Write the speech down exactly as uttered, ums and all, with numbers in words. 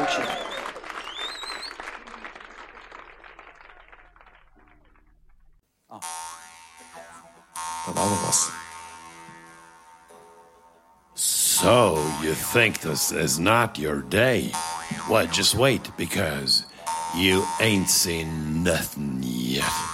don't you? But all of us. So, you think this is not your day? Well, just wait, because you ain't seen nothing yet.